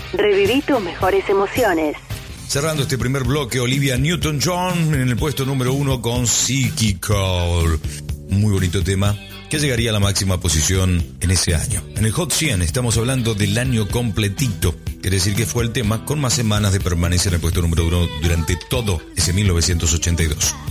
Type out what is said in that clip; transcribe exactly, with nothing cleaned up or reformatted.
Reviví tus mejores emociones. Cerrando este primer bloque, Olivia Newton-John en el puesto número uno con Psychical. Muy bonito tema que llegaría a la máxima posición en ese año. En el Hot cien estamos hablando del año completito. Quiere decir que fue el tema con más semanas de permanencia en el puesto número uno durante todo ese mil novecientos ochenta y dos.